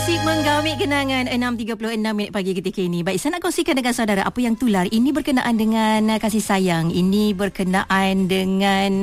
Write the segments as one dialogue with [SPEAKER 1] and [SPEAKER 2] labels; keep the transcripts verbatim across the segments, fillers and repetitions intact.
[SPEAKER 1] Musik menggamit kenangan enam tiga puluh enam minit pagi ketika ini. Baik, saya nak kongsikan dengan saudara apa yang tular. Ini berkenaan dengan uh, kasih sayang. Ini berkenaan dengan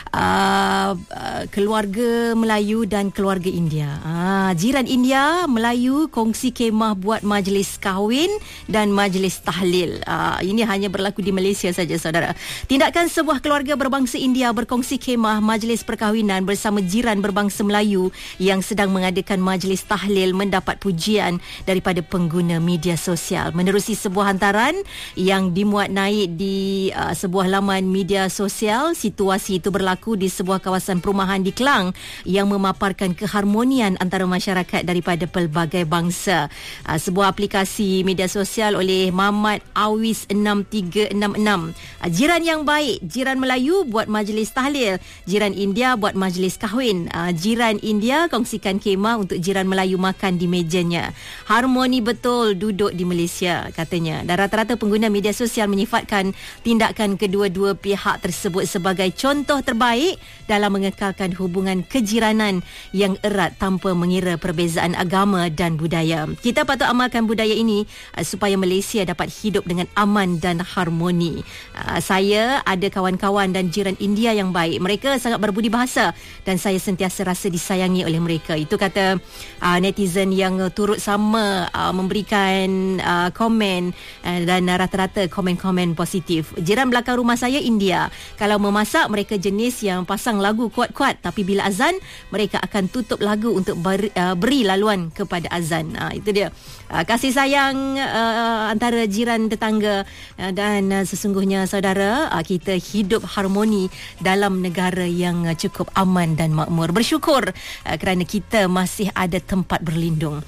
[SPEAKER 1] uh, uh, keluarga Melayu dan keluarga India. Uh, jiran India, Melayu kongsi kemah buat majlis kahwin dan majlis tahlil. Uh, ini hanya berlaku di Malaysia saja, saudara. Tindakan sebuah keluarga berbangsa India berkongsi kemah majlis perkahwinan bersama jiran berbangsa Melayu yang sedang mengadakan majlis tahlil mendapat pujian daripada pengguna media sosial. Menerusi sebuah hantaran yang dimuat naik di uh, sebuah laman media sosial, situasi itu berlaku di sebuah kawasan perumahan di Klang yang memaparkan keharmonian antara masyarakat daripada pelbagai bangsa. Uh, sebuah aplikasi media sosial oleh Mamat Awis enam tiga enam enam. Uh, jiran yang baik, jiran Melayu buat majlis tahlil, jiran India buat majlis kahwin. Uh, jiran India kongsikan kemah untuk jiran Melayu makan di mejanya. Harmoni betul duduk di Malaysia, katanya. Dan rata-rata pengguna media sosial menyifatkan tindakan kedua-dua pihak tersebut sebagai contoh terbaik dalam mengekalkan hubungan kejiranan yang erat tanpa mengira perbezaan agama dan budaya. Kita patut amalkan budaya ini uh, supaya Malaysia dapat hidup dengan aman dan harmoni. Uh, saya ada kawan-kawan dan jiran India yang baik. Mereka sangat berbudi bahasa dan saya sentiasa rasa disayangi oleh mereka. Itu kata uh, netizen yang uh, turut sama uh, memberikan uh, komen uh, dan uh, rata-rata komen-komen positif. Jiran belakang rumah saya India. Kalau memasak, mereka jenis yang pasang lagu kuat-kuat, tapi bila azan mereka akan tutup lagu untuk beri, uh, beri laluan kepada azan. Uh, itu dia uh, kasih sayang uh, antara jiran tetangga uh, dan uh, sesungguhnya saudara, uh, kita hidup harmoni dalam negara yang uh, cukup aman dan makmur. Bersyukur uh, kerana kita masih ada tempat berlindung.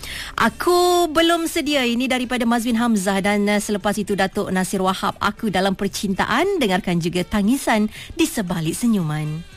[SPEAKER 1] Aku belum sedia. Ini daripada Mazwin Hamzah dan uh, selepas itu Datuk Nasir Wahab. Aku dalam percintaan. Dengarkan juga tangisan di sebalik senyuman.